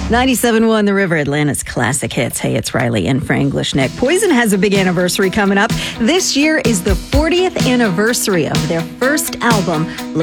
97.1 The River, Atlanta's classic hits. Hey, it's Riley in for English Nick. Poison has a big anniversary coming up. This year is the 40th anniversary of their first album. Look